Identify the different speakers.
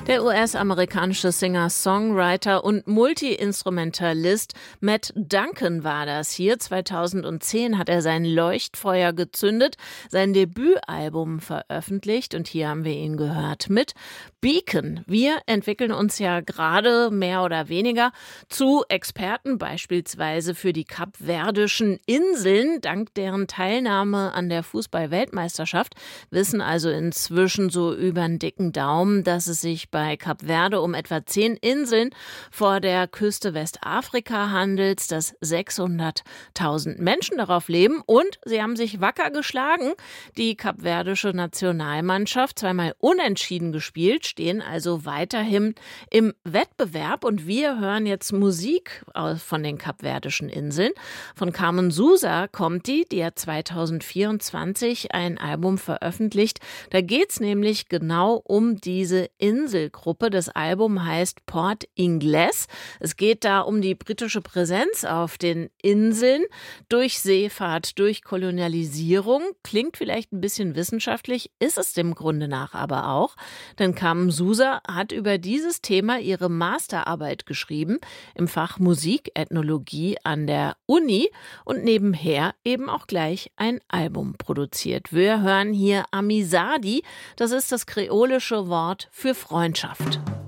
Speaker 1: Der US-amerikanische Singer, Songwriter und Multi-Instrumentalist Matt Duncan war das hier. 2010 hat er sein Leuchtfeuer gezündet, sein Debütalbum veröffentlicht und hier haben wir ihn gehört mit Beacon. Wir entwickeln uns ja gerade mehr oder weniger zu Experten, beispielsweise für die kapverdischen Inseln. Dank deren Teilnahme an der Fußball-Weltmeisterschaft wissen also inzwischen so über den dicken Daumen, dass es sich bei Kap Verde um etwa 10 Inseln vor der Küste Westafrika handelt, dass 600.000 Menschen darauf leben und sie haben sich wacker geschlagen. Die kapverdische Nationalmannschaft zweimal unentschieden gespielt, stehen also weiterhin im Wettbewerb und wir hören jetzt Musik von den kapverdischen Inseln. Von Carmen Sousa kommt die hat 2024 ein Album veröffentlicht. Da geht es nämlich genau um diese Inselgruppe. Das Album heißt Port Inglés. Es geht da um die britische Präsenz auf den Inseln durch Seefahrt, durch Kolonialisierung. Klingt vielleicht ein bisschen wissenschaftlich, ist es dem Grunde nach aber auch. Denn Carmen Sousa hat über dieses Thema ihre Masterarbeit geschrieben im Fach Musikethnologie an der Uni und nebenher eben auch gleich ein Album produziert. Wir hören hier Amizadi, das ist das kreolische Wort für Freundschaft.